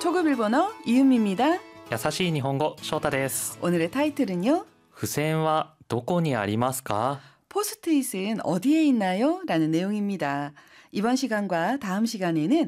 초급 일본어 이은미입니다. 優しい日本語翔太です。 오늘의 타이틀은요. 付箋はどこにありますか? 포스트잇은 어디에 있나요? 라는 내용입니다. 이번 시간과 다음 시간에는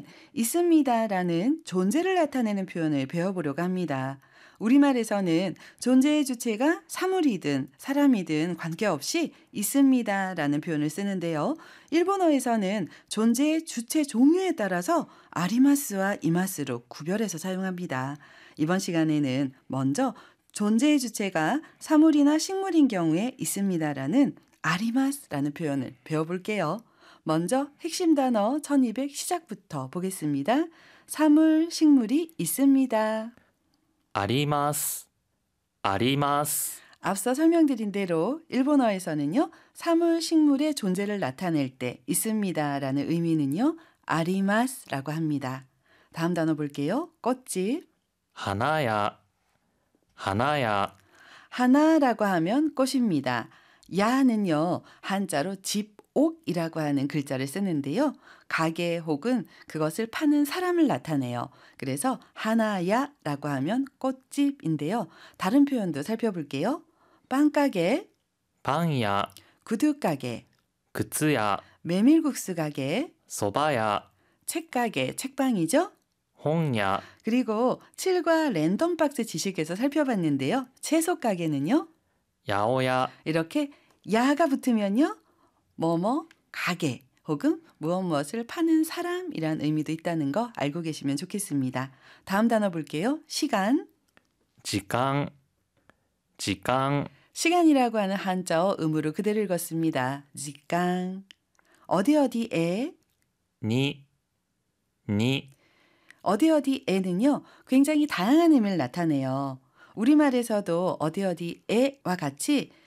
있습니다라는 존재를 나타내는 표현을 배워보려고 합니다. 우리말에서는 존재의 주체가 사물이든 사람이든 관계없이 있습니다라는 표현을 쓰는데요. 일본어에서는 존재의 주체 종류에 따라서 아리마스와 이마스로 구별해서 사용합니다. 이번 시간에는 먼저 존재의 주체가 사물이나 식물인 경우에 있습니다라는 아리마스라는 표현을 배워볼게요. 먼저 핵심 단어 1200 시작부터 보겠습니다. 사물, 식물이 있습니다. あります。あります。 앞서 설명드린 대로 일본어에서는요. 사물, 식물의 존재를 나타낼 때 있습니다라는 의미는요. 아리마스라고 합니다. 다음 단어 볼게요. 꽃집. 花屋。花屋。 하나라고 하면 꽃입니다. 야는요. 한자로 집옥이라고 하는 글자를 쓰는데요. 가게 혹은 그것을 파는 사람을 나타내요. 그래서 하나야라고 하면 꽃집인데요. 다른 표현도 살펴볼게요. 빵가게, パン屋。 구두가게, 靴屋。 메밀국수 가게, そば屋。 책가게, 책방이죠. 本屋。 그리고 7과 랜덤박스 지식에서 살펴봤는데요. 채소 가게는요. 八百屋。 이렇게 야가 붙으면요. 뭐뭐 가게 혹은 무엇을 파는 사람이란 의미도 있다는 거 알고 계시면 좋겠습니다. 다음 단어 볼게요. 시간. 時間。時間。 시간이라고 하는 한자어 음으로 그대로 읽었습니다. 지강. 어디어디에. に。に。 어디어디에는요. 굉장히 다양한 의미를 나타내요. 우리말에서도 어디어디에와 같이